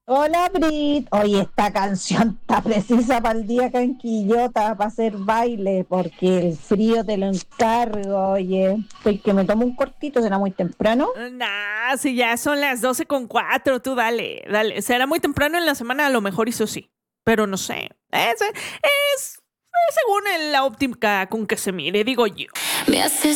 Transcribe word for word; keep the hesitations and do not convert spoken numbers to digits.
Hola Brit, oye, esta canción está precisa para el día canquillota, para hacer baile, porque el frío te lo encargo, oye. Estoy que me tomo un cortito, será muy temprano. Nah, si ya son las doce con cuatro, tú dale, dale. Será muy temprano en la semana, a lo mejor eso sí. Pero no sé. Es, es, es según la óptica con que se mire, digo yo. Me haces